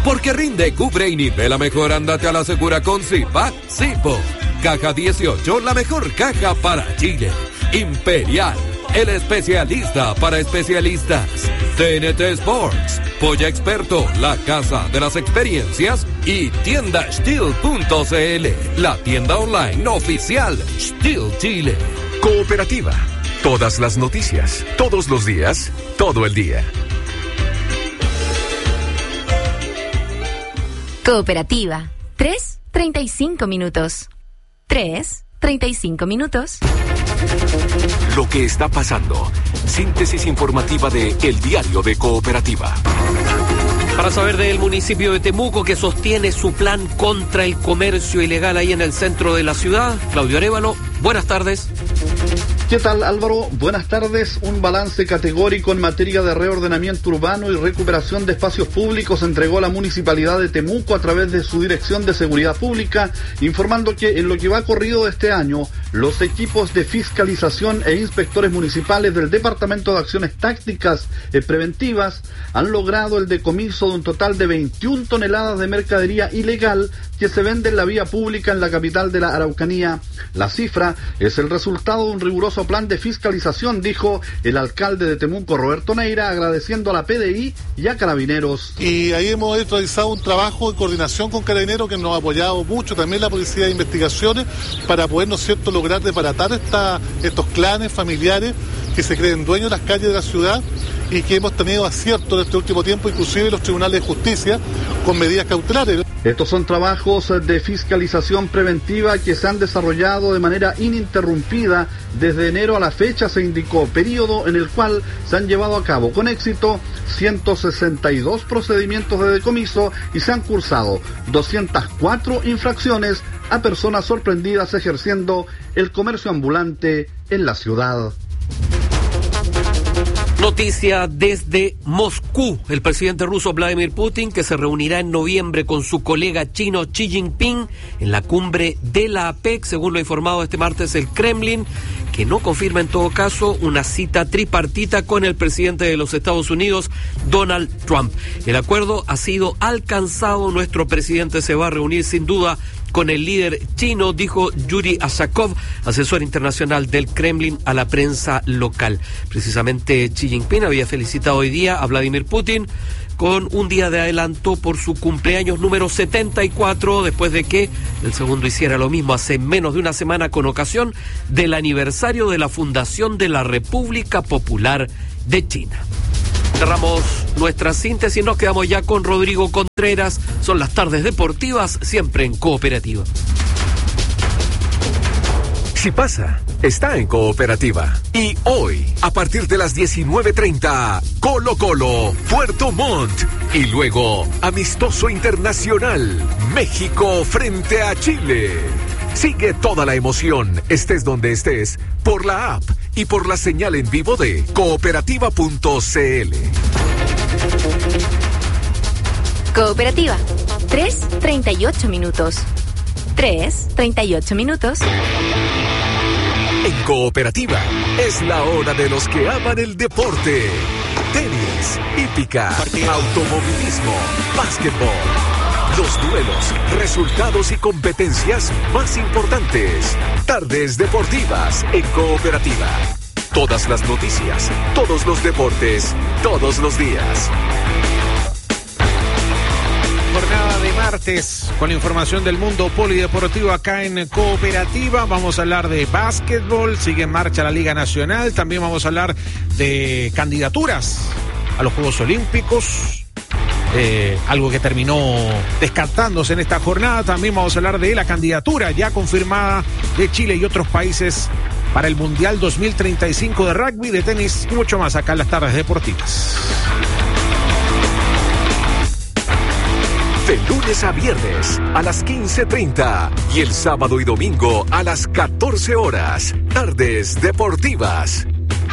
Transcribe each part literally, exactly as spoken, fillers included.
Porque rinde, cubre y nivela mejor, ándate a la segura con Zipac Sipo. Caja dieciocho, la mejor caja para Chile. Imperial, el especialista para especialistas. T N T Sports, Polla Experto, la casa de las experiencias. Y tienda Steel punto c l, la tienda online oficial Steel Chile. Cooperativa, todas las noticias, todos los días, todo el día. Cooperativa, tres treinta y cinco minutos. tres treinta y cinco minutos. Lo que está pasando. Síntesis informativa de El Diario de Cooperativa. Para saber del municipio de Temuco, que sostiene su plan contra el comercio ilegal ahí en el centro de la ciudad, Claudio Arévalo, buenas tardes. ¿Qué tal, Álvaro? Buenas tardes. Un balance categórico en materia de reordenamiento urbano y recuperación de espacios públicos entregó la Municipalidad de Temuco a través de su Dirección de Seguridad Pública, informando que en lo que va corrido de este año, los equipos de fiscalización e inspectores municipales del Departamento de Acciones Tácticas y Preventivas han logrado el decomiso de un total de veintiuna toneladas de mercadería ilegal que se vende en la vía pública en la capital de la Araucanía. La cifra es el resultado de un riguroso plan de fiscalización, dijo el alcalde de Temuco, Roberto Neira, agradeciendo a la P D I y a Carabineros. Y ahí hemos realizado un trabajo de coordinación con Carabineros que nos ha apoyado mucho, también la Policía de Investigaciones, para poder, ¿no es cierto?, lograr desbaratar esta, estos clanes familiares que se creen dueños de las calles de la ciudad y que hemos tenido aciertos en este último tiempo, inclusive los tribunales de justicia, con medidas cautelares. Estos son trabajos de fiscalización preventiva que se han desarrollado de manera ininterrumpida desde enero a la fecha, se indicó, periodo en el cual se han llevado a cabo con éxito ciento sesenta y dos procedimientos de decomiso y se han cursado doscientas cuatro infracciones a personas sorprendidas ejerciendo el comercio ambulante en la ciudad. Noticia desde Moscú. El presidente ruso Vladimir Putin, que se reunirá en noviembre con su colega chino Xi Jinping en la cumbre de la APEC, según lo ha informado este martes el Kremlin, que no confirma en todo caso una cita tripartita con el presidente de los Estados Unidos, Donald Trump. El acuerdo ha sido alcanzado. Nuestro presidente se va a reunir sin duda con el líder chino, dijo Yuri Ashakov, asesor internacional del Kremlin, a la prensa local. Precisamente Xi Jinping había felicitado hoy día a Vladimir Putin con un día de adelanto por su cumpleaños número setenta y cuatro, después de que el segundo hiciera lo mismo hace menos de una semana con ocasión del aniversario de la fundación de la República Popular de China. Cerramos nuestra síntesis, nos quedamos ya con Rodrigo Contreras. Son las tardes deportivas, siempre en Cooperativa. Si pasa, está en Cooperativa. Y hoy, a partir de las diecinueve treinta, Colo Colo, Puerto Montt. Y luego, amistoso internacional, México frente a Chile. Sigue toda la emoción, estés donde estés, por la app y por la señal en vivo de cooperativa punto c l. Cooperativa, tres treinta y ocho minutos. tres treinta y ocho minutos. En Cooperativa, es la hora de los que aman el deporte. Tenis, hípica, automovilismo, básquetbol. Los duelos, resultados y competencias más importantes. Tardes deportivas en Cooperativa. Todas las noticias, todos los deportes, todos los días. Jornada de martes con la información del mundo polideportivo acá en Cooperativa. Vamos a hablar de básquetbol, sigue en marcha la Liga Nacional. También vamos a hablar de candidaturas a los Juegos Olímpicos. Eh, algo que terminó descartándose en esta jornada. También vamos a hablar de la candidatura ya confirmada de Chile y otros países para el Mundial dos mil treinta y cinco de rugby, de tenis y mucho más acá en las tardes deportivas. De lunes a viernes a las quince treinta y el sábado y domingo a las catorce horas. Tardes deportivas.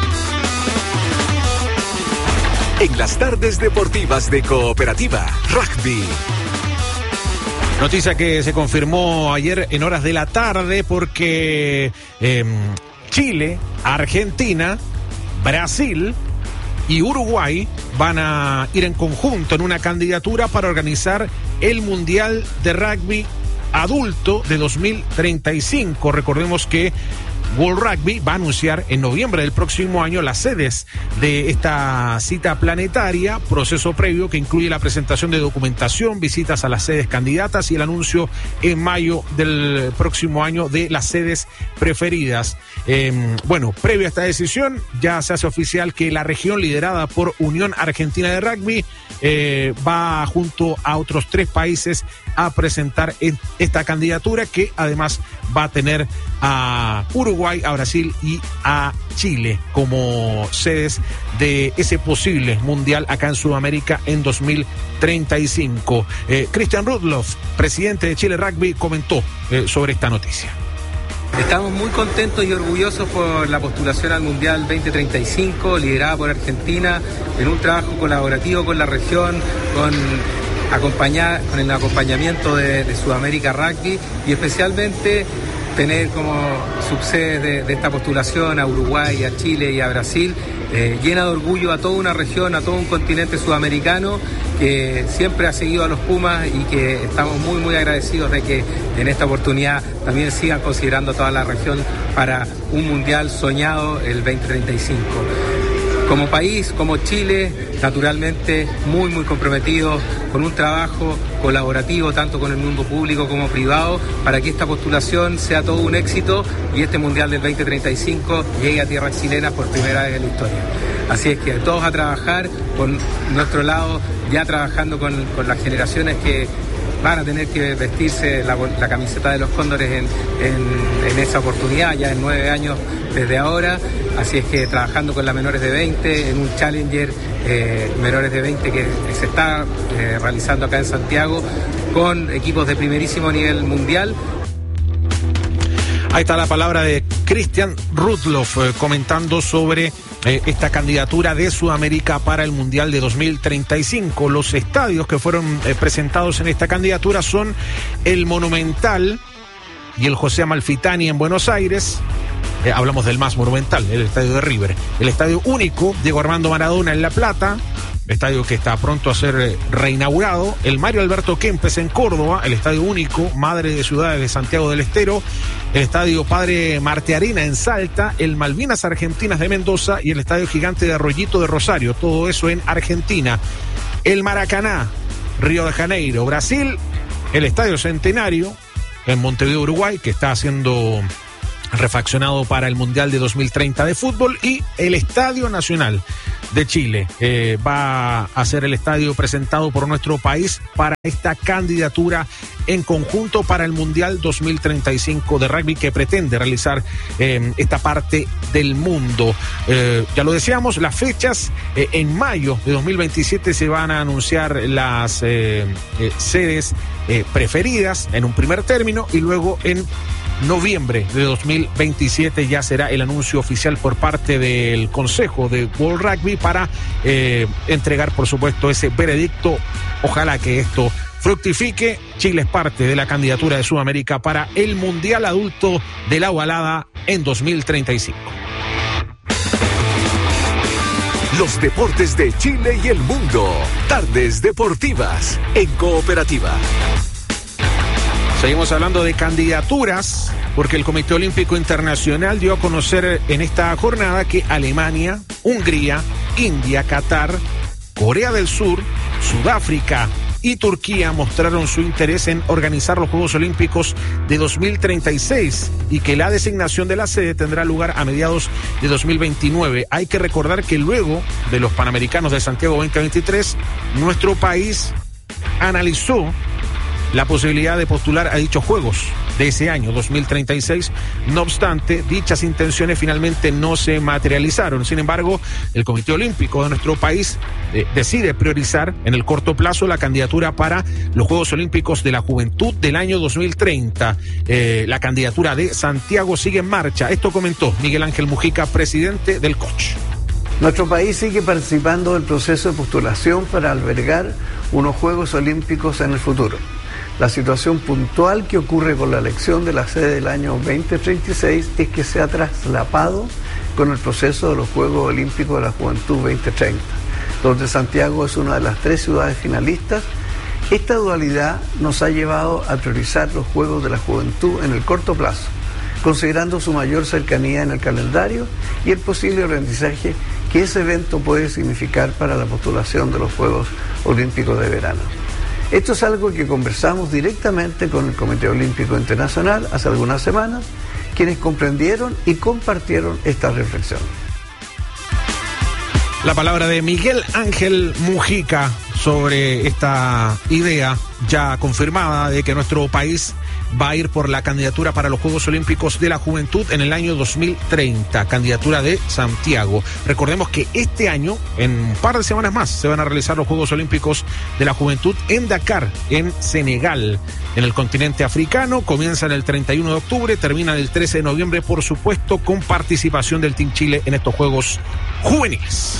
En las tardes deportivas de Cooperativa, rugby. Noticia que se confirmó ayer en horas de la tarde porque eh, Chile, Argentina, Brasil y Uruguay van a ir en conjunto en una candidatura para organizar el Mundial de Rugby Adulto de dos mil treinta y cinco. Recordemos que World Rugby va a anunciar en noviembre del próximo año las sedes de esta cita planetaria, proceso previo que incluye la presentación de documentación, visitas a las sedes candidatas y el anuncio en mayo del próximo año de las sedes preferidas. Eh, bueno, previo a esta decisión ya se hace oficial que la región liderada por Unión Argentina de Rugby eh, va junto a otros tres países a presentar esta candidatura, que además va a tener a Uruguay, a Brasil y a Chile como sedes de ese posible mundial acá en Sudamérica en dos mil treinta y cinco. Eh, Christian Rudloff, presidente de Chile Rugby, comentó eh, sobre esta noticia. Estamos muy contentos y orgullosos por la postulación al Mundial veinte treinta y cinco, liderada por Argentina, en un trabajo colaborativo con la región, con acompañar, con el acompañamiento de, de Sudamérica Rugby, y especialmente tener como subsedes de, de esta postulación a Uruguay, a Chile y a Brasil, eh, llena de orgullo a toda una región, a todo un continente sudamericano que siempre ha seguido a los Pumas, y que estamos muy muy agradecidos de que en esta oportunidad también sigan considerando a toda la región para un mundial soñado el veinte treinta y cinco. Como país, como Chile, naturalmente muy muy comprometidos con un trabajo colaborativo tanto con el mundo público como privado para que esta postulación sea todo un éxito y este Mundial del veinte treinta y cinco llegue a tierras chilenas por primera vez en la historia. Así es que todos a trabajar, con nuestro lado ya trabajando con, con las generaciones que van a tener que vestirse la, la camiseta de los Cóndores en, en, en esa oportunidad, ya en nueve años desde ahora. Así es que trabajando con las menores de veinte en un Challenger eh, menores de veinte que se está eh, realizando acá en Santiago con equipos de primerísimo nivel mundial. Ahí está la palabra de Christian Rudloff eh, comentando sobre eh, esta candidatura de Sudamérica para el Mundial de dos mil treinta y cinco. Los estadios que fueron eh, presentados en esta candidatura son el Monumental y el José Amalfitani en Buenos Aires. Eh, hablamos del más monumental, el estadio de River. El estadio único, Diego Armando Maradona en La Plata, estadio que está pronto a ser eh, reinaugurado. El Mario Alberto Kempes en Córdoba, el estadio único, Madre de Ciudades de Santiago del Estero. El estadio Padre Martearena en Salta, el Malvinas Argentinas de Mendoza y el estadio Gigante de Arroyito de Rosario. Todo eso en Argentina. El Maracaná, Río de Janeiro, Brasil. El estadio Centenario en Montevideo, Uruguay, que está haciendo refaccionado para el Mundial de dos mil treinta de fútbol, y el Estadio Nacional de Chile eh, va a ser el estadio presentado por nuestro país para esta candidatura en conjunto para el Mundial dos mil treinta y cinco de rugby que pretende realizar eh, esta parte del mundo. Eh, ya lo decíamos, las fechas eh, en mayo de dos mil veintisiete se van a anunciar las eh, eh, sedes eh, preferidas en un primer término, y luego en noviembre de dos mil veintisiete ya será el anuncio oficial por parte del Consejo de World Rugby para eh, entregar, por supuesto, ese veredicto. Ojalá que esto fructifique. Chile es parte de la candidatura de Sudamérica para el Mundial Adulto de la Ovalada en dos mil treinta y cinco. Los deportes de Chile y el mundo. Tardes deportivas en Cooperativa. Seguimos hablando de candidaturas, porque el Comité Olímpico Internacional dio a conocer en esta jornada que Alemania, Hungría, India, Qatar, Corea del Sur, Sudáfrica y Turquía mostraron su interés en organizar los Juegos Olímpicos de dos mil treinta y seis, y que la designación de la sede tendrá lugar a mediados de dos mil veintinueve. Hay que recordar que luego de los Panamericanos de Santiago veinte veintitrés, nuestro país analizó la posibilidad de postular a dichos Juegos de ese año, dos mil treinta y seis. No obstante, dichas intenciones finalmente no se materializaron. Sin embargo, el Comité Olímpico de nuestro país eh, decide priorizar en el corto plazo la candidatura para los Juegos Olímpicos de la Juventud del año dos mil treinta. Eh, la candidatura de Santiago sigue en marcha. Esto comentó Miguel Ángel Mujica, presidente del C O C. Nuestro país sigue participando del proceso de postulación para albergar unos Juegos Olímpicos en el futuro. La situación puntual que ocurre con la elección de la sede del año veinte treinta y seis es que se ha traslapado con el proceso de los Juegos Olímpicos de la Juventud veinte treinta, donde Santiago es una de las tres ciudades finalistas. Esta dualidad nos ha llevado a priorizar los Juegos de la Juventud en el corto plazo, considerando su mayor cercanía en el calendario y el posible aprendizaje que ese evento puede significar para la postulación de los Juegos Olímpicos de verano. Esto es algo que conversamos directamente con el Comité Olímpico Internacional hace algunas semanas, quienes comprendieron y compartieron esta reflexión. La palabra de Miguel Ángel Mujica sobre esta idea ya confirmada de que nuestro país va a ir por la candidatura para los Juegos Olímpicos de la Juventud en el año dos mil treinta, candidatura de Santiago. Recordemos que este año, en un par de semanas más, se van a realizar los Juegos Olímpicos de la Juventud en Dakar, en Senegal, en el continente africano. Comienzan el treinta y uno de octubre, terminan el trece de noviembre, por supuesto, con participación del Team Chile en estos Juegos Juveniles.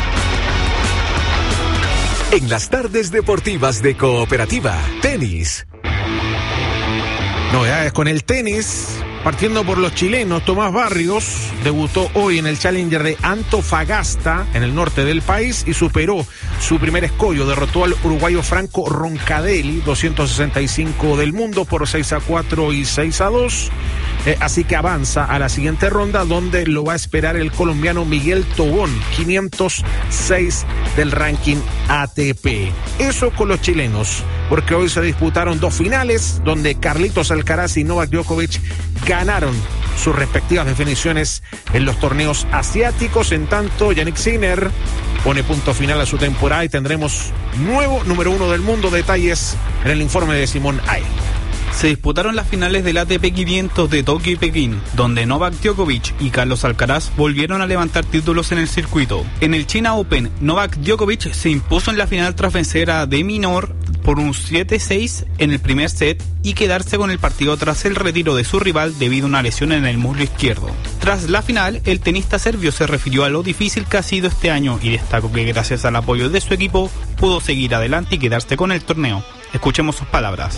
En las tardes deportivas de Cooperativa, tenis. Novedades con el tenis, partiendo por los chilenos. Tomás Barrios debutó hoy en el Challenger de Antofagasta, en el norte del país, y superó su primer escollo. Derrotó al uruguayo Franco Roncadelli, doscientos sesenta y cinco del mundo, por seis a cuatro y seis a dos. Eh, así que avanza a la siguiente ronda, donde lo va a esperar el colombiano Miguel Tobón, quinientos seis del ranking A T P. Eso con los chilenos, porque hoy se disputaron dos finales, donde Carlitos Alcaraz y Novak Djokovic ganaron sus respectivas definiciones en los torneos asiáticos. En tanto, Jannik Sinner pone punto final a su temporada y tendremos nuevo número uno del mundo. Detalles en el informe de Simón Ay. Se disputaron las finales del A T P quinientos de Tokio y Pekín, donde Novak Djokovic y Carlos Alcaraz volvieron a levantar títulos en el circuito. En el China Open, Novak Djokovic se impuso en la final tras vencer a De Minaur por un siete seis en el primer set y quedarse con el partido tras el retiro de su rival debido a una lesión en el muslo izquierdo. Tras la final, el tenista serbio se refirió a lo difícil que ha sido este año y destacó que gracias al apoyo de su equipo pudo seguir adelante y quedarse con el torneo. Escuchemos sus palabras.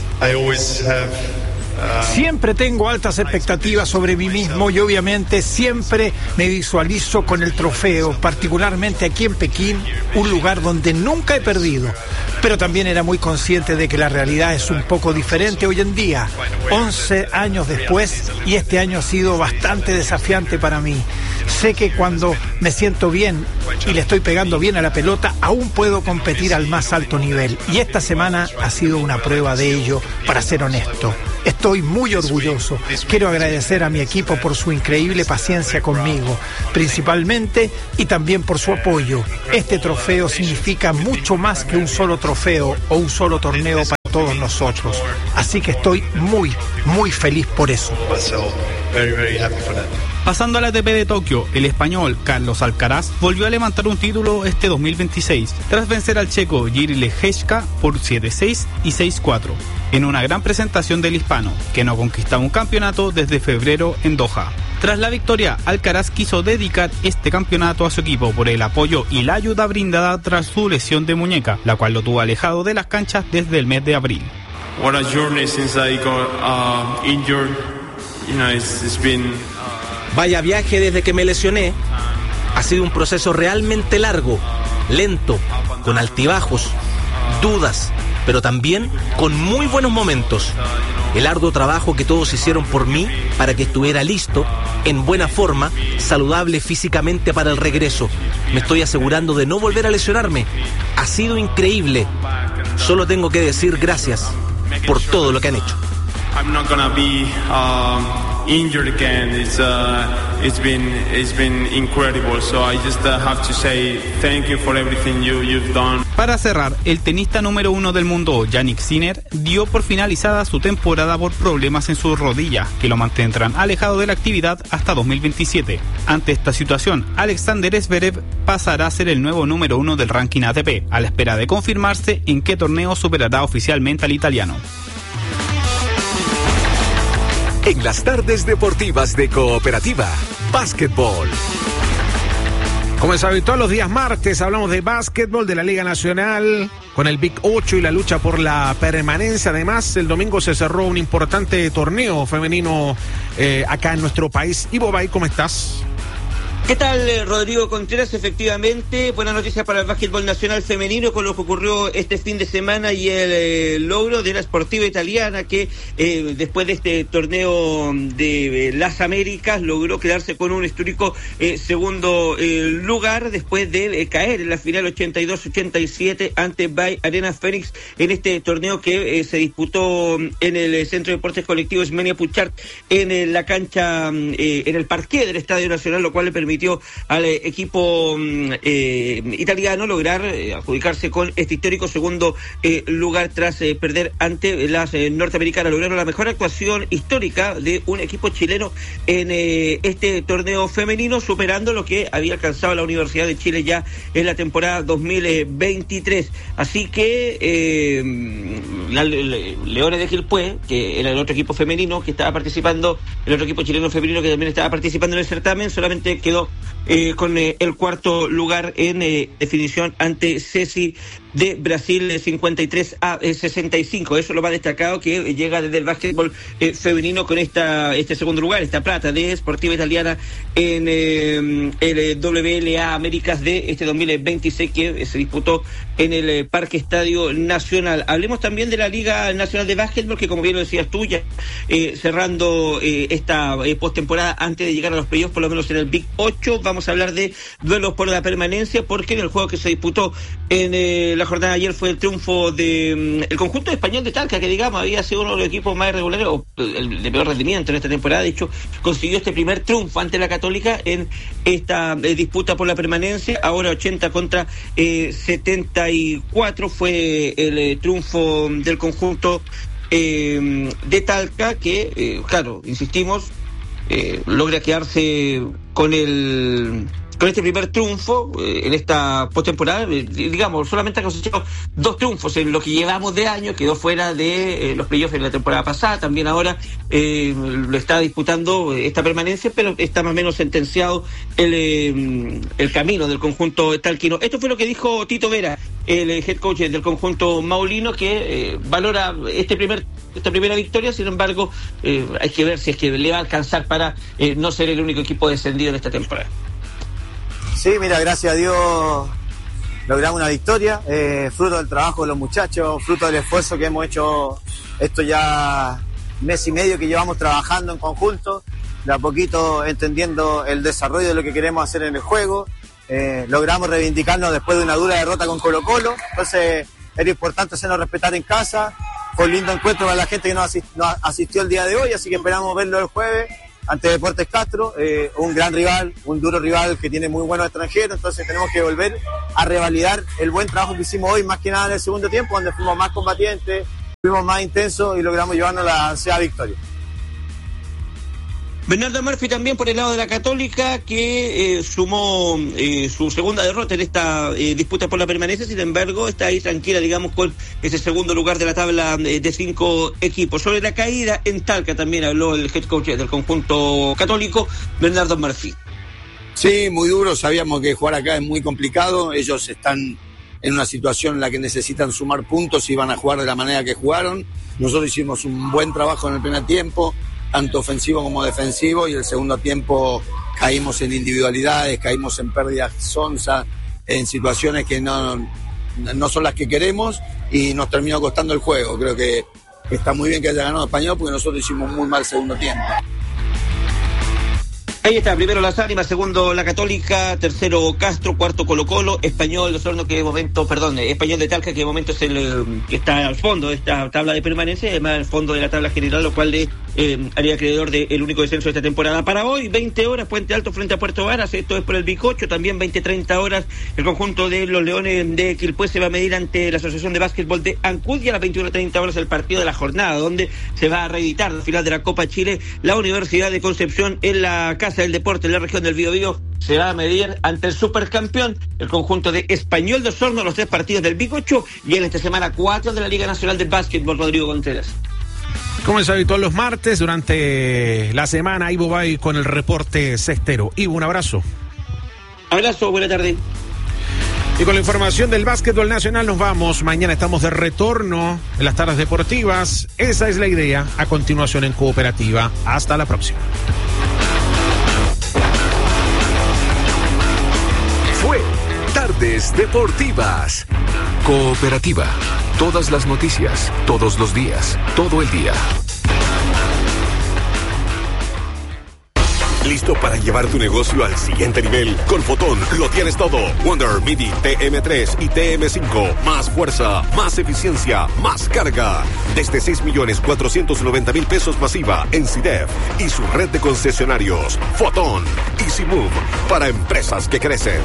Siempre tengo altas expectativas sobre mí mismo y obviamente siempre me visualizo con el trofeo, particularmente aquí en Pekín, un lugar donde nunca he perdido. Pero también era muy consciente de que la realidad es un poco diferente hoy en día, once años después, y este año ha sido bastante desafiante para mí. Sé que cuando me siento bien y le estoy pegando bien a la pelota, aún puedo competir al más alto nivel. Y esta semana ha sido una prueba de ello, para ser honesto. Estoy muy orgulloso. Quiero agradecer a mi equipo por su increíble paciencia conmigo, principalmente, y también por su apoyo. Este trofeo significa mucho más que un solo trofeo o un solo torneo para todos nosotros. Así que estoy muy, muy feliz por eso. Pasando al A T P de Tokio, el español Carlos Alcaraz volvió a levantar un título este dos mil veintiséis, tras vencer al checo Jiří Lehečka por siete seis y seis cuatro, en una gran presentación del hispano, que no conquistaba un campeonato desde febrero en Doha. Tras la victoria, Alcaraz quiso dedicar este campeonato a su equipo por el apoyo y la ayuda brindada tras su lesión de muñeca, la cual lo tuvo alejado de las canchas desde el mes de abril. What a journey since I got uh, injured. You know, it's, it's been... Vaya viaje desde que me lesioné. Ha sido un proceso realmente largo, lento, con altibajos, dudas, pero también con muy buenos momentos. El arduo trabajo que todos hicieron por mí para que estuviera listo, en buena forma, saludable físicamente para el regreso. Me estoy asegurando de no volver a lesionarme. Ha sido increíble. Solo tengo que decir gracias por todo lo que han hecho. I'm not gonna be um, injured again. It's uh, it's been it's been incredible. So I just uh, have to say thank you for everything you you've done. Para cerrar, el tenista número uno del mundo, Jannik Sinner, dio por finalizada su temporada por problemas en su rodilla, que lo mantendrán alejado de la actividad hasta dos mil veintisiete. Ante esta situación, Alexander Zverev pasará a ser el nuevo número uno del ranking A T P, a la espera de confirmarse en qué torneo superará oficialmente al italiano. En las tardes deportivas de Cooperativa, básquetbol. Como es habitual, los días martes hablamos de básquetbol de la Liga Nacional con el Big ocho y la lucha por la permanencia. Además, el domingo se cerró un importante torneo femenino eh, acá en nuestro país. Ivo Bay, ¿cómo estás? ¿Qué tal, Rodrigo Contreras? Efectivamente, buenas noticias para el básquetbol nacional femenino con lo que ocurrió este fin de semana y el eh, logro de la Sportiva Italiana que eh, después de este torneo de eh, las Américas logró quedarse con un histórico eh, segundo eh, lugar después de eh, caer en la final ochenta y dos ochenta y siete ante Bay Arena Phoenix en este torneo que eh, se disputó en el Centro de Deportes Colectivos Menia Puchart en eh, la cancha, eh, en el parqué del Estadio Nacional, lo cual le permitió al eh, equipo eh, italiano lograr eh, adjudicarse con este histórico segundo eh, lugar tras eh, perder ante las eh, norteamericanas. Lograron la mejor actuación histórica de un equipo chileno en eh, este torneo femenino, superando lo que había alcanzado la Universidad de Chile ya en la temporada dos mil veintitrés. Así que eh, la le, Leones de Quilpué, que era el otro equipo femenino que estaba participando, el otro equipo chileno femenino que también estaba participando en el certamen, solamente quedó Eh, con eh, el cuarto lugar en eh, definición ante Ceci de Brasil, eh, cincuenta y tres a sesenta y cinco. Eso es lo más destacado que llega desde el básquetbol eh, femenino con esta este segundo lugar, esta plata de Sportiva Italiana en eh, el W L A Américas de este dos mil veintiséis que eh, se disputó en el eh, Parque Estadio Nacional. Hablemos también de la Liga Nacional de Básquetbol, que como bien lo decías tú, ya eh, cerrando eh, esta eh, postemporada antes de llegar a los playoffs, por lo menos en el Big ocho. Vamos a hablar de duelos por la permanencia, porque en el juego que se disputó en eh, la jornada de ayer fue el triunfo de um, el conjunto español de Talca, que digamos había sido uno de los equipos más irregulares o el de peor rendimiento en esta temporada. De hecho, consiguió este primer triunfo ante la Católica en esta eh, disputa por la permanencia. Ahora ochenta contra eh, setenta y cuatro fue el eh, triunfo del conjunto eh, de Talca, que eh, claro, insistimos, eh, logra quedarse con el con este primer triunfo eh, en esta postemporada. Eh, digamos, solamente ha cosechado dos triunfos en lo que llevamos de año, quedó fuera de eh, los playoffs en la temporada pasada, también ahora eh, lo está disputando eh, esta permanencia, pero está más o menos sentenciado el, eh, el camino del conjunto talquino. Esto fue lo que dijo Tito Vera, el head coach del conjunto maulino, que eh, valora este primer esta primera victoria. Sin embargo, eh, hay que ver si es que le va a alcanzar para eh, no ser el único equipo descendido en esta temporada. Sí, mira, gracias a Dios logramos una victoria, eh, fruto del trabajo de los muchachos, fruto del esfuerzo que hemos hecho esto ya mes y medio que llevamos trabajando en conjunto, de a poquito entendiendo el desarrollo de lo que queremos hacer en el juego. Eh, logramos reivindicarnos después de una dura derrota con Colo Colo, entonces era importante hacernos respetar en casa. Fue un lindo encuentro para la gente que nos asist- nos asistió el día de hoy, así que esperamos verlo el jueves ante Deportes Castro, eh, un gran rival, un duro rival que tiene muy buenos extranjeros. Entonces tenemos que volver a revalidar el buen trabajo que hicimos hoy, más que nada en el segundo tiempo, donde fuimos más combatientes, fuimos más intensos y logramos llevarnos la ansiada victoria. Bernardo Murphy también por el lado de la Católica, que eh, sumó eh, su segunda derrota en esta eh, disputa por la permanencia. Sin embargo, está ahí tranquila, digamos, con ese segundo lugar de la tabla eh, de cinco equipos. Sobre la caída en Talca también habló el head coach del conjunto católico, Bernardo Murphy. Sí, muy duro, sabíamos que jugar acá es muy complicado. Ellos están en una situación en la que necesitan sumar puntos y van a jugar de la manera que jugaron. Nosotros hicimos un buen trabajo en el primer tiempo, tanto ofensivo como defensivo, y el segundo tiempo caímos en individualidades, caímos en pérdidas sonzas, en situaciones que no, no son las que queremos, y nos terminó costando el juego. Creo que está muy bien que haya ganado Español, porque nosotros hicimos muy mal segundo tiempo. Ahí está, primero Las Ánimas, segundo La Católica, tercero Castro, cuarto Colo Colo, Español de Osorno, que de momento, perdón, Español de Talca, que de momento es el que está al fondo de esta tabla de permanencia, además al fondo de la tabla general, lo cual le eh, haría acreedor del único descenso de esta temporada. Para hoy, veinte horas, Puente Alto frente a Puerto Varas, esto es por el Bicocho, también veinte treinta horas, el conjunto de los Leones de Quilpué se va a medir ante la Asociación de Básquetbol de Ancud, y a las veintiuna treinta horas el partido de la jornada, donde se va a reeditar la final de la Copa Chile, la Universidad de Concepción en la Casa del Deporte en la región del Biobío se va a medir ante el supercampeón, el conjunto de Español de Osorno, los tres partidos del Bicocho, y en esta semana cuatro de la Liga Nacional de Básquetbol. Rodrigo Contreras. Como es habitual los martes, durante la semana, Ivo va con el reporte cestero. Ivo, un abrazo. Abrazo, buena tarde. Y con la información del básquetbol nacional nos vamos. Mañana estamos de retorno en las tardes deportivas. Esa es la idea a continuación en Cooperativa. Hasta la próxima. Tardes Deportivas. Cooperativa. Todas las noticias, todos los días, todo el día. ¿Listo para llevar tu negocio al siguiente nivel? Con Fotón lo tienes todo. Wonder, MIDI, T M tres y T M cinco. Más fuerza, más eficiencia, más carga. Desde seis millones cuatrocientos noventa mil pesos masiva en C I D E F y su red de concesionarios. Fotón. Easy Move para empresas que crecen.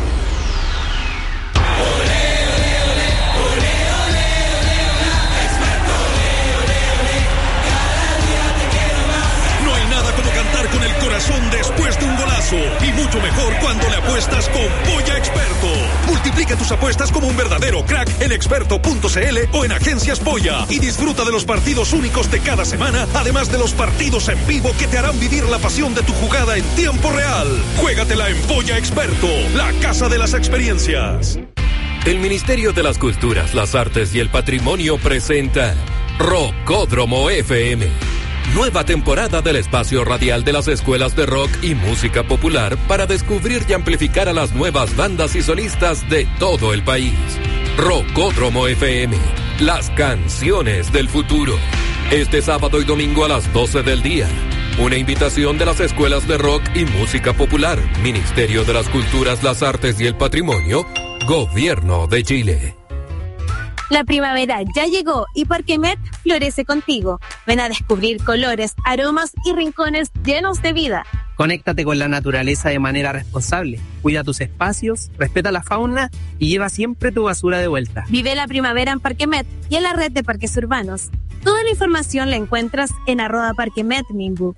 Con el corazón después de un golazo y mucho mejor cuando le apuestas con Polla Experto. Multiplica tus apuestas como un verdadero crack en experto punto c l o en Agencias Polla y disfruta de los partidos únicos de cada semana, además de los partidos en vivo que te harán vivir la pasión de tu jugada en tiempo real. Juégatela en Polla Experto, la casa de las experiencias. El Ministerio de las Culturas, las Artes y el Patrimonio presenta Rockódromo F M. Nueva temporada del espacio radial de las escuelas de rock y música popular para descubrir y amplificar a las nuevas bandas y solistas de todo el país. Rockódromo F M, las canciones del futuro. Este sábado y domingo a las doce del día. Una invitación de las escuelas de rock y música popular, Ministerio de las Culturas, las Artes y el Patrimonio, Gobierno de Chile. La primavera ya llegó y Parquemet florece contigo. Ven a descubrir colores, aromas y rincones llenos de vida. Conéctate con la naturaleza de manera responsable. Cuida tus espacios, respeta la fauna y lleva siempre tu basura de vuelta. Vive la primavera en Parquemet y en la red de parques urbanos. Toda la información la encuentras en arroba Parquemet Minbu.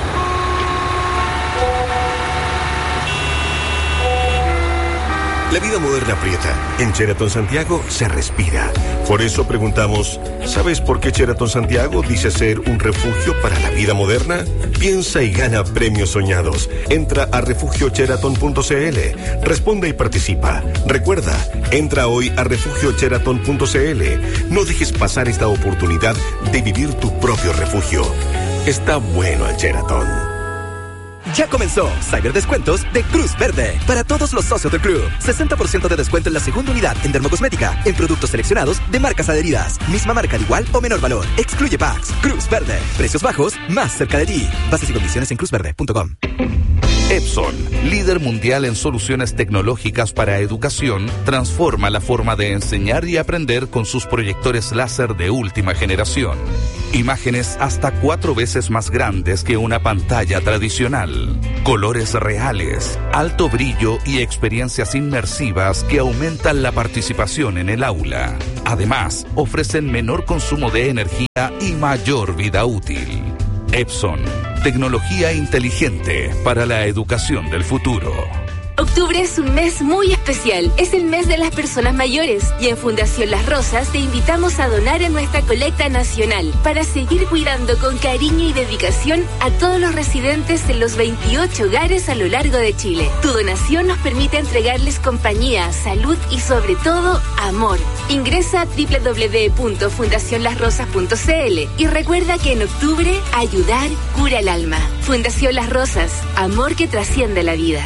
La vida moderna aprieta. En Sheraton Santiago se respira. Por eso preguntamos, ¿sabes por qué Sheraton Santiago dice ser un refugio para la vida moderna? Piensa y gana premios soñados. Entra a refugio sheraton punto c l. Responde y participa. Recuerda, entra hoy a refugio sheraton punto c l. No dejes pasar esta oportunidad de vivir tu propio refugio. Está bueno el Sheraton. Ya comenzó Cyberdescuentos de Cruz Verde para todos los socios del club. sesenta por ciento de descuento en la segunda unidad en dermocosmética, en productos seleccionados de marcas adheridas. Misma marca de igual o menor valor. Excluye packs. Cruz Verde. Precios bajos, más cerca de ti. Bases y condiciones en cruz verde punto com. Epson, líder mundial en soluciones tecnológicas para educación, transforma la forma de enseñar y aprender con sus proyectores láser de última generación. Imágenes hasta cuatro veces más grandes que una pantalla tradicional. Colores reales, alto brillo y experiencias inmersivas que aumentan la participación en el aula. Además, ofrecen menor consumo de energía y mayor vida útil. Epson, tecnología inteligente para la educación del futuro. Octubre es un mes muy especial, es el mes de las personas mayores y en Fundación Las Rosas te invitamos a donar en nuestra colecta nacional para seguir cuidando con cariño y dedicación a todos los residentes en los veintiocho hogares a lo largo de Chile. Tu donación nos permite entregarles compañía, salud y sobre todo amor. Ingresa a doble u doble u doble u punto fundación las rosas punto c l y recuerda que en octubre ayudar cura el alma. Fundación Las Rosas, amor que trasciende la vida.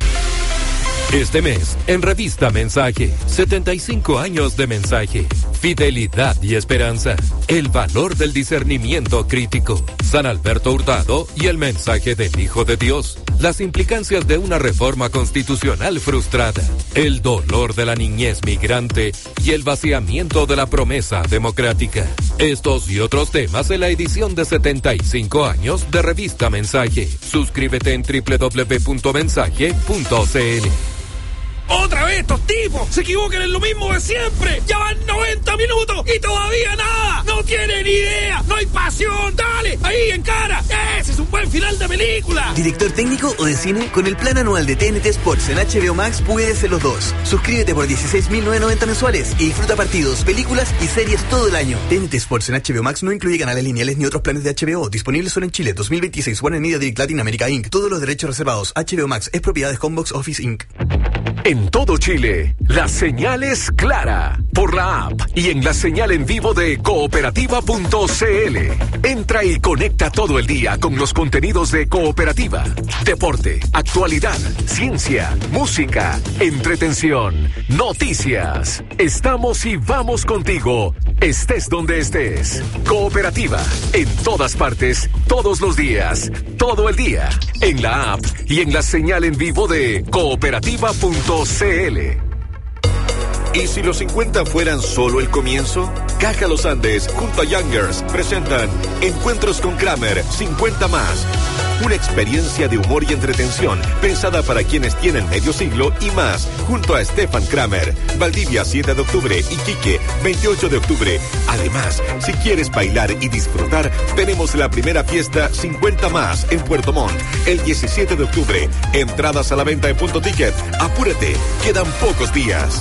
Este mes, en Revista Mensaje, setenta y cinco años de mensaje, fidelidad y esperanza, el valor del discernimiento crítico, San Alberto Hurtado y el mensaje del Hijo de Dios, las implicancias de una reforma constitucional frustrada, el dolor de la niñez migrante y el vaciamiento de la promesa democrática. Estos y otros temas en la edición de setenta y cinco años de Revista Mensaje. Suscríbete en doble u doble u doble u punto mensaje punto c l. ¡Otra vez estos tipos! ¡Se equivocan en lo mismo de siempre! ¡Ya van noventa minutos y todavía nada! ¡No tienen idea! ¡No hay pasión! ¡Dale! ¡Ahí, en cara! ¡Ese es un buen final de película! ¿Director técnico o de cine? Con el plan anual de T N T Sports en H B O Max puedes ser los dos. Suscríbete por dieciséis mil novecientos noventa mensuales y disfruta partidos, películas y series todo el año. T N T Sports en H B O Max no incluye canales lineales ni otros planes de H B O. Disponibles solo en Chile. dos mil veintiséis. Warner Media Direct Latin America incorporated. Todos los derechos reservados. H B O Max es propiedad de Homebox Office incorporated. En todo Chile, la señal es clara. Por la app y en la señal en vivo de cooperativa punto c l. Entra y conecta todo el día con los contenidos de Cooperativa. Deporte, actualidad, ciencia, música, entretención, noticias. Estamos y vamos contigo, estés donde estés. Cooperativa, en todas partes, todos los días, todo el día. En la app y en la señal en vivo de cooperativa punto c l. ¿Y si los cincuenta fueran solo el comienzo? Caja Los Andes junto a Youngers presentan Encuentros con Kramer cincuenta más. Una experiencia de humor y entretención pensada para quienes tienen medio siglo y más, junto a Stefan Kramer. Valdivia siete de octubre y Quique veintiocho de octubre. Además, si quieres bailar y disfrutar, tenemos la primera fiesta cincuenta más en Puerto Montt el diecisiete de octubre. Entradas a la venta en Punto Ticket. Apúrate, quedan pocos días.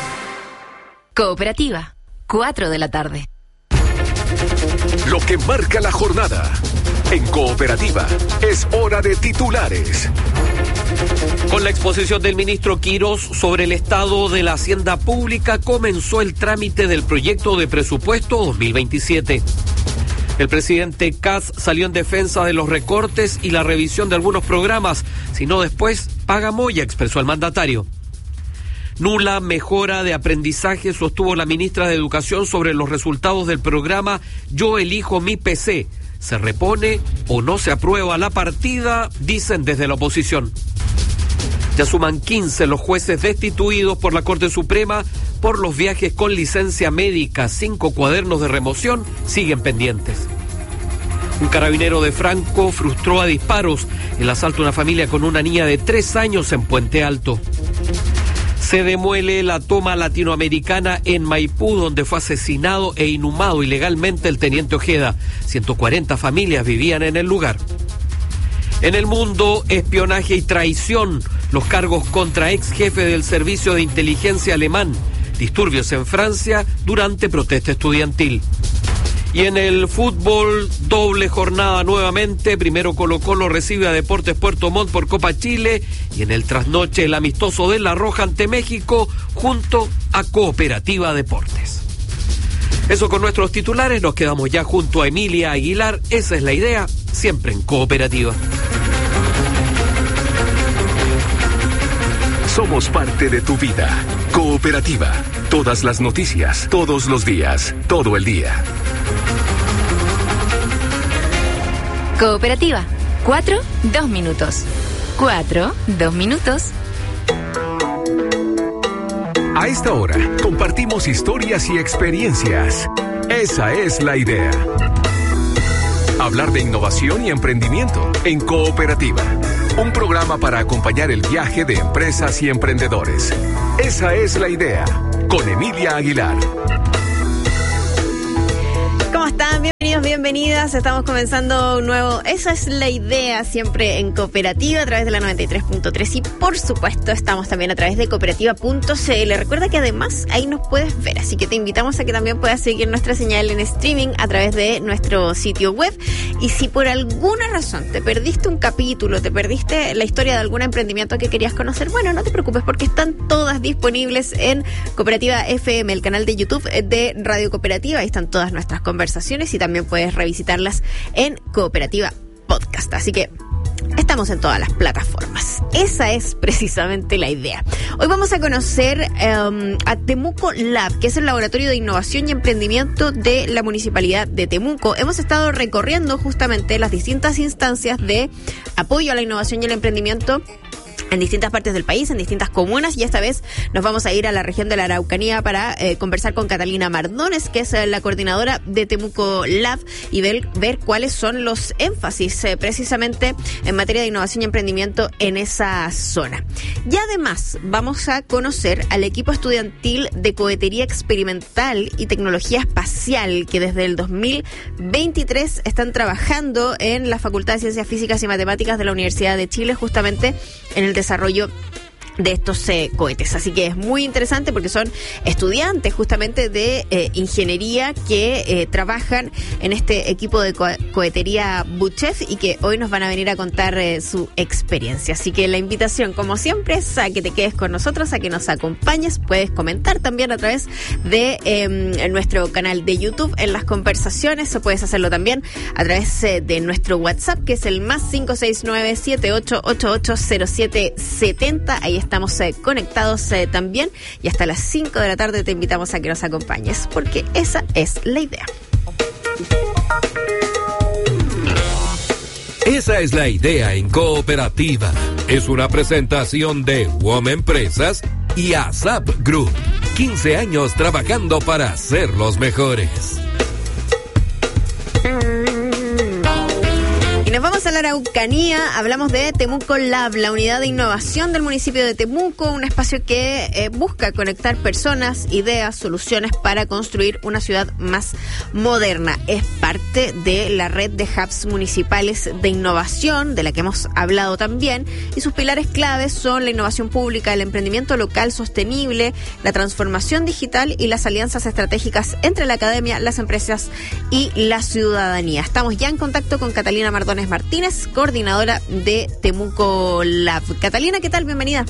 Cooperativa, cuatro de la tarde. Lo que marca la jornada. En Cooperativa, es hora de titulares. Con la exposición del ministro Quirós sobre el estado de la hacienda pública, comenzó el trámite del proyecto de presupuesto dos mil veintisiete. El presidente Kast salió en defensa de los recortes y la revisión de algunos programas, si no después paga Moya, expresó el mandatario. Nula mejora de aprendizaje, sostuvo la ministra de Educación sobre los resultados del programa Yo Elijo Mi P C. ¿Se repone o no se aprueba la partida?, dicen desde la oposición. Ya suman quince los jueces destituidos por la Corte Suprema por los viajes con licencia médica. Cinco cuadernos de remoción siguen pendientes. Un carabinero de Franco frustró a disparos el asalto a una familia con una niña de tres años en Puente Alto. Se demuele la toma latinoamericana en Maipú, donde fue asesinado e inhumado ilegalmente el teniente Ojeda. ciento cuarenta familias vivían en el lugar. En el mundo, espionaje y traición, los cargos contra ex jefe del servicio de inteligencia alemán. Disturbios en Francia durante protesta estudiantil. Y en el fútbol, doble jornada nuevamente. Primero Colo-Colo recibe a Deportes Puerto Montt por Copa Chile. Y en el trasnoche, el amistoso de La Roja ante México junto a Cooperativa Deportes. Eso con nuestros titulares. Nos quedamos ya junto a Emilia Aguilar. Esa es la idea, siempre en Cooperativa. Somos parte de tu vida. Cooperativa. Todas las noticias, todos los días, todo el día. Cooperativa, cuatro, dos minutos. Cuatro, dos minutos. A esta hora, compartimos historias y experiencias. Esa es la idea. Hablar de innovación y emprendimiento en Cooperativa. Un programa para acompañar el viaje de empresas y emprendedores. Esa es la idea. Con Emilia Aguilar. ¿Cómo están? Bienvenidos, bienvenidas. Estamos comenzando un nuevo Esa es la idea, siempre en Cooperativa a través de la noventa y tres punto tres y por supuesto estamos también a través de cooperativa punto c l. Recuerda que además ahí nos puedes ver, así que te invitamos a que también puedas seguir nuestra señal en streaming a través de nuestro sitio web. Y si por alguna razón te perdiste un capítulo, te perdiste la historia de algún emprendimiento que querías conocer, bueno, no te preocupes porque están todas disponibles en Cooperativa F M, el canal de YouTube de Radio Cooperativa. Ahí están todas nuestras conversaciones y también puedes revisitarlas en Cooperativa Podcast. Así que estamos en todas las plataformas. Esa es precisamente la idea. Hoy vamos a conocer um, a Temuco Lab, que es el laboratorio de innovación y emprendimiento de la Municipalidad de Temuco. Hemos estado recorriendo justamente las distintas instancias de apoyo a la innovación y el emprendimiento en distintas partes del país, en distintas comunas, y esta vez nos vamos a ir a la región de la Araucanía para eh, conversar con Catalina Mardones, que es eh, la coordinadora de Temuco Lab, y ver, ver cuáles son los énfasis eh, precisamente en materia de innovación y emprendimiento en esa zona. Y además vamos a conocer al equipo estudiantil de cohetería experimental y tecnología espacial, que desde el dos mil veintitrés están trabajando en la Facultad de Ciencias Físicas y Matemáticas de la Universidad de Chile, justamente en el desarrollo de estos eh, cohetes. Así que es muy interesante porque son estudiantes justamente de eh, ingeniería que eh, trabajan en este equipo de co- cohetería Buchef y que hoy nos van a venir a contar eh, su experiencia. Así que la invitación, como siempre, es a que te quedes con nosotros, a que nos acompañes. Puedes comentar también a través de eh, nuestro canal de YouTube en las conversaciones, o puedes hacerlo también a través eh, de nuestro WhatsApp, que es el más cinco seis nueve, siete ocho ocho ocho, cero siete siete cero. Ahí estamos eh, conectados eh, también, y hasta las cinco de la tarde te invitamos a que nos acompañes, porque esa es la idea. Esa es la idea en Cooperativa. Es una presentación de W O M Empresas y ASAP Group. quince años trabajando para ser los mejores. Nos vamos a la Araucanía, hablamos de Temuco Lab, la unidad de innovación del municipio de Temuco, un espacio que eh, busca conectar personas, ideas, soluciones para construir una ciudad más moderna. Es parte de la red de hubs municipales de innovación, de la que hemos hablado también, y sus pilares claves son la innovación pública, el emprendimiento local sostenible, la transformación digital y las alianzas estratégicas entre la academia, las empresas y la ciudadanía. Estamos ya en contacto con Catalina Mardones Martínez, coordinadora de Temuco Lab. Catalina, ¿qué tal? Bienvenida.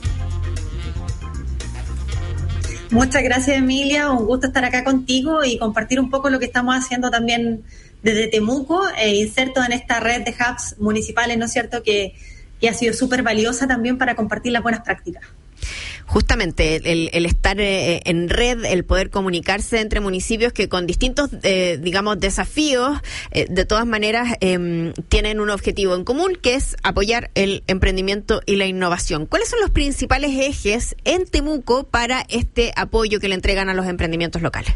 Muchas gracias, Emilia. Un gusto estar acá contigo y compartir un poco lo que estamos haciendo también desde Temuco, e inserto en esta red de hubs municipales, ¿no es cierto?, que, que ha sido súper valiosa también para compartir las buenas prácticas. Justamente el, el estar eh, en red, el poder comunicarse entre municipios que con distintos, eh, digamos, desafíos, eh, de todas maneras eh, tienen un objetivo en común, que es apoyar el emprendimiento y la innovación. ¿Cuáles son los principales ejes en Temuco para este apoyo que le entregan a los emprendimientos locales?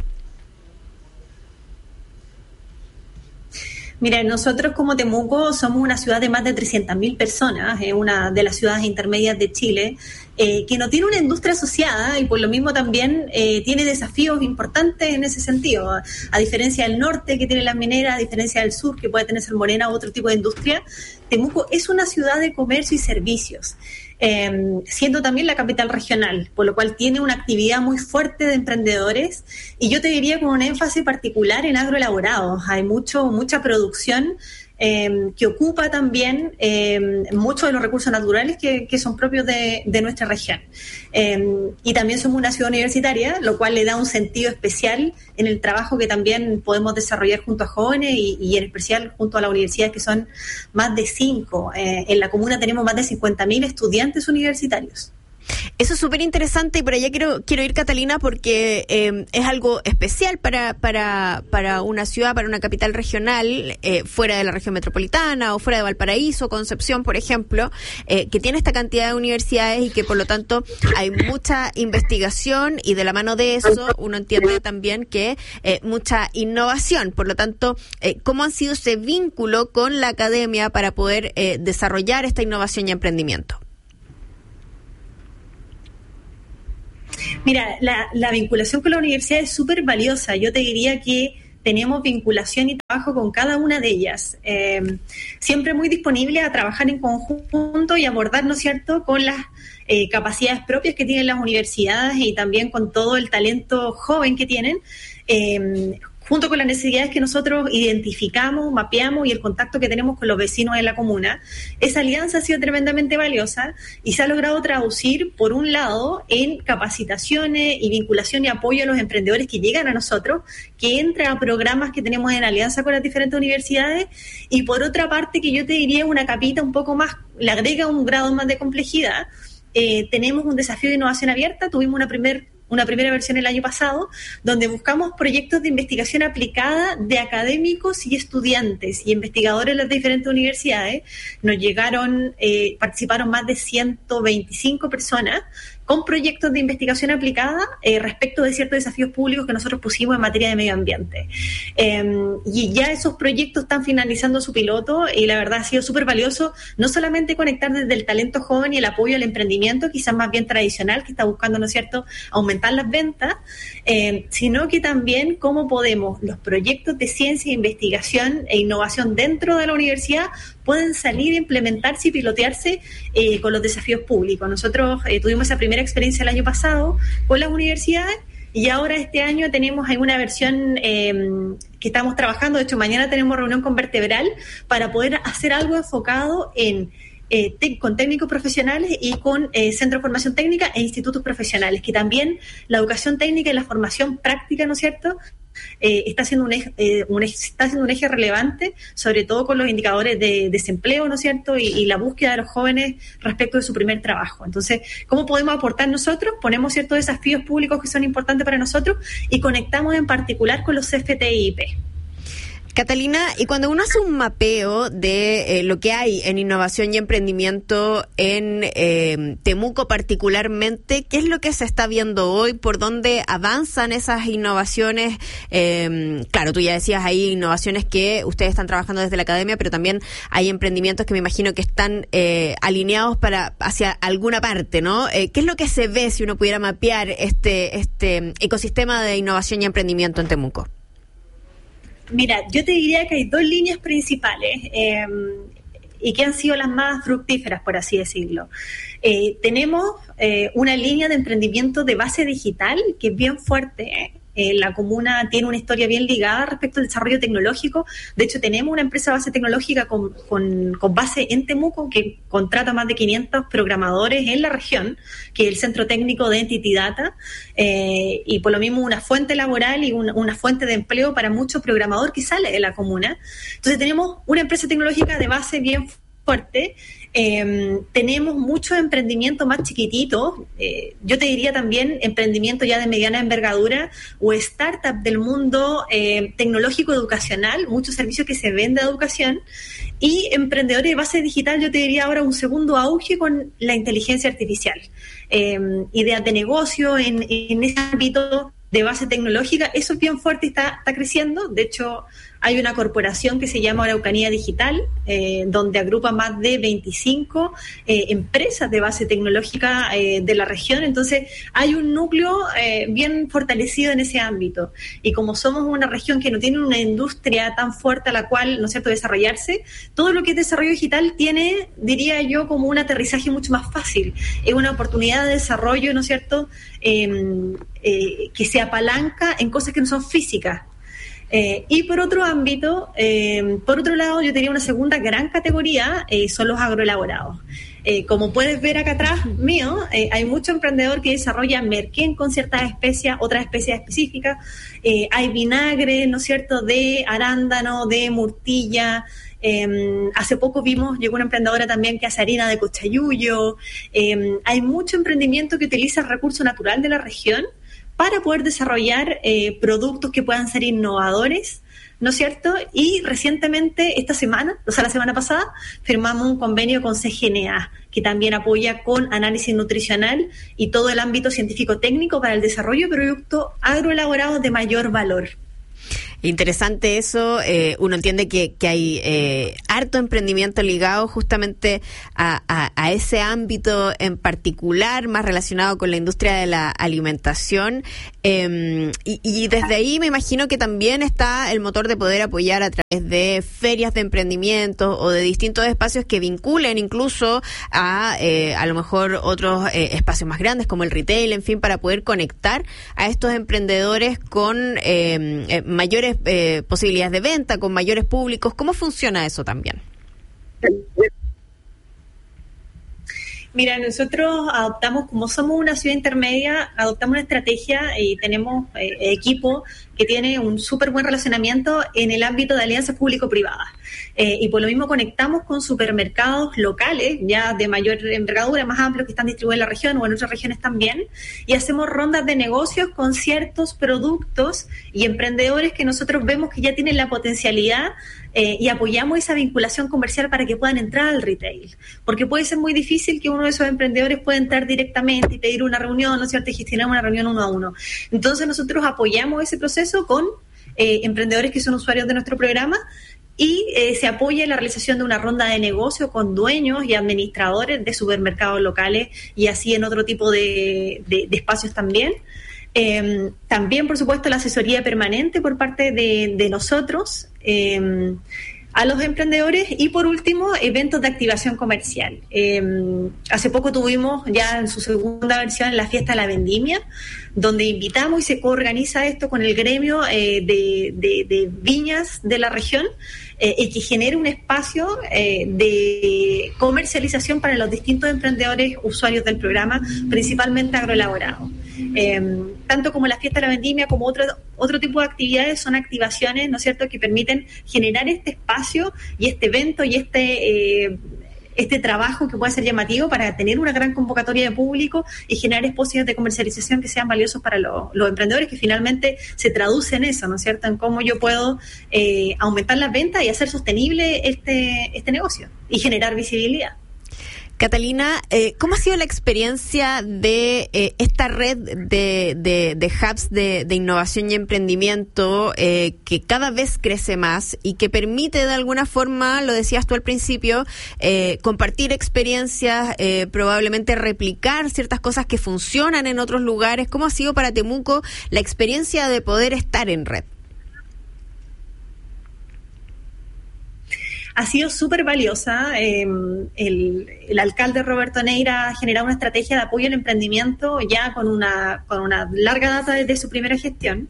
Mira, nosotros como Temuco somos una ciudad de más de trescientas mil personas, es eh, una de las ciudades intermedias de Chile, eh, que no tiene una industria asociada y por lo mismo también eh, tiene desafíos importantes en ese sentido. A, a diferencia del norte, que tiene las mineras, a diferencia del sur, que puede tener Salmonena u otro tipo de industria, Temuco es una ciudad de comercio y servicios. Eh, siendo también la capital regional, por lo cual tiene una actividad muy fuerte de emprendedores, y yo te diría con un énfasis particular en agroelaborados. Hay mucho mucha producción eh, que ocupa también eh, muchos de los recursos naturales que, que son propios de, de nuestra región. Eh, y también somos una ciudad universitaria, lo cual le da un sentido especial en el trabajo que también podemos desarrollar junto a jóvenes y, y en especial junto a las universidades, que son más de cinco. Eh, en la comuna tenemos más de cincuenta mil estudiantes universitarios. Eso es súper interesante, y por allá quiero quiero ir, Catalina, porque eh, es algo especial para para para una ciudad, para una capital regional, eh, fuera de la región metropolitana o fuera de Valparaíso, Concepción, por ejemplo, eh, que tiene esta cantidad de universidades y que por lo tanto hay mucha investigación, y de la mano de eso uno entiende también que eh, mucha innovación. Por lo tanto, eh, ¿cómo ha sido ese vínculo con la academia para poder eh, desarrollar esta innovación y emprendimiento? Mira, la, la vinculación con la universidad es súper valiosa. Yo te diría que tenemos vinculación y trabajo con cada una de ellas. Eh, siempre muy disponible a trabajar en conjunto y abordar, ¿no es cierto?, con las eh, capacidades propias que tienen las universidades y también con todo el talento joven que tienen, eh, junto con las necesidades que nosotros identificamos, mapeamos y el contacto que tenemos con los vecinos de la comuna. Esa alianza ha sido tremendamente valiosa y se ha logrado traducir, por un lado, en capacitaciones y vinculación y apoyo a los emprendedores que llegan a nosotros, que entran a programas que tenemos en alianza con las diferentes universidades, y por otra parte, que yo te diría una capita un poco más, le agrega un grado más de complejidad. Eh, tenemos un desafío de innovación abierta, tuvimos una primer una primera versión el año pasado, donde buscamos proyectos de investigación aplicada de académicos y estudiantes y investigadores de las diferentes universidades. Nos llegaron, eh, participaron más de ciento veinticinco personas con proyectos de investigación aplicada eh, respecto de ciertos desafíos públicos que nosotros pusimos en materia de medio ambiente. Eh, y ya esos proyectos están finalizando su piloto y la verdad ha sido súper valioso, no solamente conectar desde el talento joven y el apoyo al emprendimiento, quizás más bien tradicional, que está buscando, ¿no es cierto?, aumentar las ventas, eh, sino que también cómo podemos los proyectos de ciencia, investigación e innovación dentro de la universidad pueden salir, implementarse y pilotearse eh, con los desafíos públicos. Nosotros eh, tuvimos esa primera experiencia el año pasado con las universidades y ahora este año tenemos alguna versión eh, que estamos trabajando. De hecho, mañana tenemos reunión con Vertebral para poder hacer algo enfocado en Eh, te, con técnicos profesionales y con eh, centros de formación técnica e institutos profesionales, que también la educación técnica y la formación práctica, ¿no es cierto?, eh, está siendo un eje, eh, un eje, está siendo un eje relevante, sobre todo con los indicadores de desempleo, ¿no es cierto?, y, y la búsqueda de los jóvenes respecto de su primer trabajo. Entonces, ¿cómo podemos aportar nosotros? Ponemos ciertos desafíos públicos que son importantes para nosotros y conectamos en particular con los C F T I P. Catalina, y cuando uno hace un mapeo de eh, lo que hay en innovación y emprendimiento en eh, Temuco particularmente, ¿qué es lo que se está viendo hoy? ¿Por dónde avanzan esas innovaciones? Eh, claro, tú ya decías, hay innovaciones que ustedes están trabajando desde la academia, pero también hay emprendimientos que me imagino que están eh, alineados para hacia alguna parte, ¿no? Eh, ¿Qué es lo que se ve si uno pudiera mapear este, este ecosistema de innovación y emprendimiento en Temuco? Mira, yo te diría que hay dos líneas principales eh, y que han sido las más fructíferas, por así decirlo. Eh, tenemos eh, una línea de emprendimiento de base digital que es bien fuerte, ¿eh? Eh, la comuna tiene una historia bien ligada respecto al desarrollo tecnológico. De hecho, tenemos una empresa de base tecnológica con, con, con base en Temuco que contrata más de quinientos programadores en la región, que es el Centro Técnico de Entity Data, eh, y por lo mismo una fuente laboral y una, una fuente de empleo para muchos programadores que sale de la comuna. Entonces tenemos una empresa tecnológica de base bien fuerte. Eh, tenemos muchos emprendimientos más chiquititos, eh, yo te diría también emprendimientos ya de mediana envergadura o startup del mundo eh, tecnológico educacional, muchos servicios que se venden de educación, y emprendedores de base digital, yo te diría ahora un segundo auge con la inteligencia artificial, eh, ideas de negocio en, en ese ámbito de base tecnológica, eso es bien fuerte y está, está creciendo. De hecho, hay una corporación que se llama Araucanía Digital, eh, donde agrupa más de veinticinco eh, empresas de base tecnológica eh, de la región. Entonces, hay un núcleo eh, bien fortalecido en ese ámbito. Y como somos una región que no tiene una industria tan fuerte a la cual, ¿no es cierto?, desarrollarse, todo lo que es desarrollo digital tiene, diría yo, como un aterrizaje mucho más fácil. Es una oportunidad de desarrollo, ¿no es cierto?, eh, eh, que se apalanca en cosas que no son físicas. Eh, y por otro ámbito, eh, por otro lado, yo tenía una segunda gran categoría, eh, son los agroelaborados. Eh, como puedes ver acá atrás mío, eh, hay mucho emprendedor que desarrolla merquén con ciertas especias, otras especias específicas. Eh, hay vinagre, ¿no es cierto?, de arándano, de murtilla. Eh, hace poco vimos, llegó una emprendedora también que hace harina de cochayuyo. Eh, hay mucho emprendimiento que utiliza el recurso natural de la región para poder desarrollar eh, productos que puedan ser innovadores, ¿no es cierto? Y recientemente, esta semana, o sea, la semana pasada, firmamos un convenio con C G N A, que también apoya con análisis nutricional y todo el ámbito científico-técnico para el desarrollo de productos agroelaborados de mayor valor. Interesante eso, eh, uno entiende que, que hay eh, harto emprendimiento ligado justamente a, a, a ese ámbito en particular, más relacionado con la industria de la alimentación, eh, y, y desde ahí me imagino que también está el motor de poder apoyar a través de ferias de emprendimiento o de distintos espacios que vinculen incluso a eh, a lo mejor otros eh, espacios más grandes como el retail, en fin, para poder conectar a estos emprendedores con eh, eh, mayores Eh, posibilidades de venta, con mayores públicos. ¿Cómo funciona eso también? Mira, nosotros adoptamos, como somos una ciudad intermedia, adoptamos una estrategia y tenemos eh, equipo que tiene un súper buen relacionamiento en el ámbito de alianzas público-privadas. Eh, y por lo mismo conectamos con supermercados locales, ya de mayor envergadura, más amplios, que están distribuidos en la región o en otras regiones también, y hacemos rondas de negocios con ciertos productos y emprendedores que nosotros vemos que ya tienen la potencialidad, eh, y apoyamos esa vinculación comercial para que puedan entrar al retail, porque puede ser muy difícil que uno de esos emprendedores pueda entrar directamente y pedir una reunión, ¿no es cierto?, y gestionar una reunión uno a uno. Entonces nosotros apoyamos ese proceso con eh, emprendedores que son usuarios de nuestro programa, y eh, se apoya en la realización de una ronda de negocio con dueños y administradores de supermercados locales y así en otro tipo de, de, de espacios también. Eh, también, por supuesto, la asesoría permanente por parte de, de nosotros eh, a los emprendedores y, por último, eventos de activación comercial. Eh, hace poco tuvimos ya en su segunda versión la fiesta de la vendimia, donde invitamos y se coorganiza esto con el gremio eh, de, de, de viñas de la región, eh, y que genere un espacio eh, de comercialización para los distintos emprendedores usuarios del programa, principalmente agroelaborados. Eh, tanto como la fiesta de la vendimia como otro, otro tipo de actividades son activaciones, ¿no es cierto?, que permiten generar este espacio y este evento y este... Eh, este trabajo que puede ser llamativo para tener una gran convocatoria de público y generar espacios de comercialización que sean valiosos para lo, los emprendedores, que finalmente se traduce en eso, ¿no es cierto?, en cómo yo puedo eh, aumentar las ventas y hacer sostenible este, este negocio y generar visibilidad. Catalina, eh, ¿cómo ha sido la experiencia de eh, esta red de, de, de hubs de, de innovación y emprendimiento eh, que cada vez crece más y que permite de alguna forma, lo decías tú al principio, eh, compartir experiencias, eh, probablemente replicar ciertas cosas que funcionan en otros lugares? ¿Cómo ha sido para Temuco la experiencia de poder estar en red? Ha sido súper valiosa. Eh, el, el alcalde Roberto Neira ha generado una estrategia de apoyo al emprendimiento ya con una, con una larga data desde su primera gestión,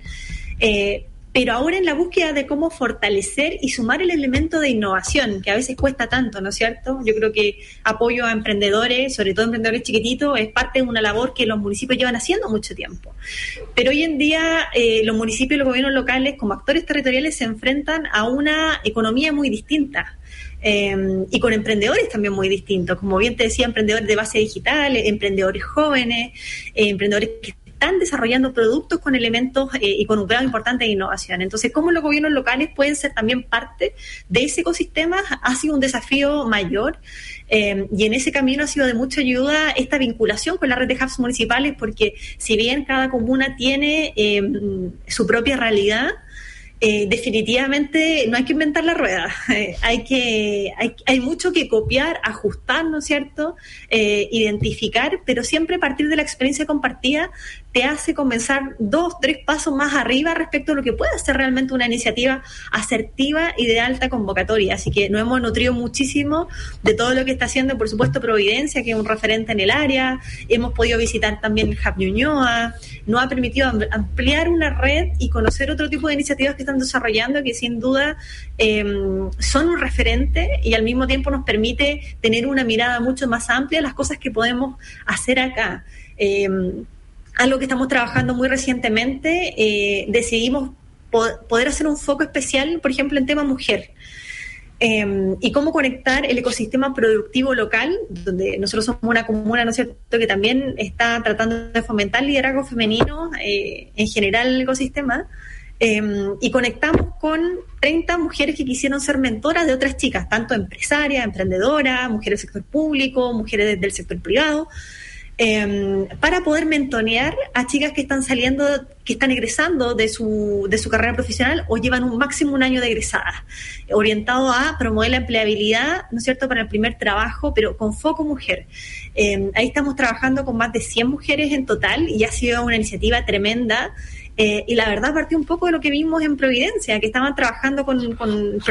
eh, pero ahora en la búsqueda de cómo fortalecer y sumar el elemento de innovación, que a veces cuesta tanto, ¿no es cierto? Yo creo que apoyo a emprendedores, sobre todo emprendedores chiquititos, es parte de una labor que los municipios llevan haciendo mucho tiempo. Pero hoy en día eh, los municipios y los gobiernos locales, como actores territoriales, se enfrentan a una economía muy distinta. Eh, y con emprendedores también muy distintos, como bien te decía, emprendedores de base digital, emprendedores jóvenes, eh, emprendedores que están desarrollando productos con elementos eh, y con un grado importante de innovación. Entonces, cómo los gobiernos locales pueden ser también parte de ese ecosistema ha sido un desafío mayor, eh, y en ese camino ha sido de mucha ayuda esta vinculación con la red de hubs municipales, porque si bien cada comuna tiene eh, su propia realidad, Eh, definitivamente no hay que inventar la rueda, eh, hay que hay, hay mucho que copiar, ajustar, ¿no es cierto?, eh, identificar, pero siempre a partir de la experiencia compartida te hace comenzar dos, tres pasos más arriba respecto a lo que puede ser realmente una iniciativa asertiva y de alta convocatoria. Así que nos hemos nutrido muchísimo de todo lo que está haciendo, por supuesto, Providencia, que es un referente en el área. Hemos podido visitar también el Hub Ñuñoa, nos ha permitido ampliar una red y conocer otro tipo de iniciativas que están desarrollando, que sin duda eh, son un referente y al mismo tiempo nos permite tener una mirada mucho más amplia de las cosas que podemos hacer acá. Eh, algo que estamos trabajando muy recientemente, eh, decidimos po- poder hacer un foco especial, por ejemplo, en tema mujer. Eh, y cómo conectar el ecosistema productivo local, donde nosotros somos una comuna, ¿no es cierto?, que también está tratando de fomentar el liderazgo femenino eh, en general en el ecosistema, eh, y conectamos con treinta mujeres que quisieron ser mentoras de otras chicas, tanto empresarias, emprendedoras, mujeres del sector público, mujeres del sector privado, Eh, para poder mentonear a chicas que están saliendo, que están egresando de su de su carrera profesional o llevan un máximo un año de egresadas, orientado a promover la empleabilidad, ¿no es cierto?, para el primer trabajo, pero con foco mujer. Eh, ahí estamos trabajando con más de cien mujeres en total y ha sido una iniciativa tremenda. Eh, y la verdad partió un poco de lo que vimos en Providencia, que estaban trabajando con, con